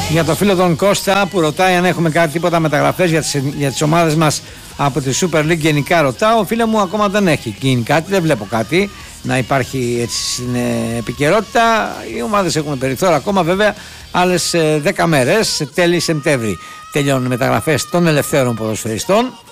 Για το φίλο τον Κώστα που ρωτάει αν έχουμε κάτι τίποτα μεταγραφές για τις ομάδες μας από τη Super League, γενικά ρωτάω. Φίλε μου, ακόμα δεν έχει γίνει κάτι, δεν βλέπω κάτι να υπάρχει έτσι στην επικαιρότητα. Οι ομάδες έχουν περιθώριο ακόμα, βέβαια άλλες 10 μέρες, τέλη Σεπτέμβρη τελειώνουν οι μεταγραφές των ελευθέρων ποδοσφαιριστών.